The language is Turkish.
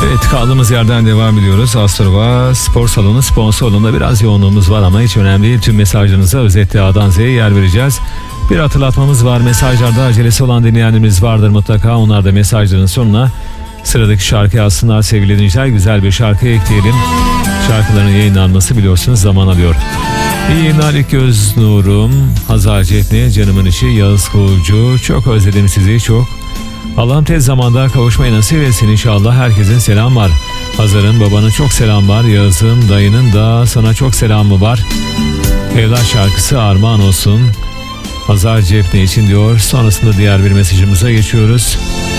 Evet, kaldığımız yerden devam ediyoruz. Astrova Spor Salonu sponsorluğunda biraz yoğunluğumuz var ama hiç önemli değil. Tüm mesajlarınıza özetle A'dan Z'ye yer vereceğiz. Bir hatırlatmamız var. Mesajlarda acelesi olan dinleyenlerimiz vardır mutlaka. Onlar da mesajların sonuna sıradaki şarkı yazsınlar sevgili dinleyiciler. Güzel bir şarkı ekleyelim. Şarkıların yayınlanması biliyorsunuz zaman alıyor. İyi yayınlar ilk göz nurum. Hazar Cetni, canımın işi Yağız Kuğucu. Çok özledim sizi çok. Allah'ım tez zamanda kavuşmayı nasip etsin inşallah. Herkesin selam var. Hazar'ın, babanın çok selam var. Yağız'ın, dayının da sana çok selamı var. Evlat şarkısı armağan olsun Hazar Cepne için diyor. Sonrasında diğer bir mesajımıza geçiyoruz.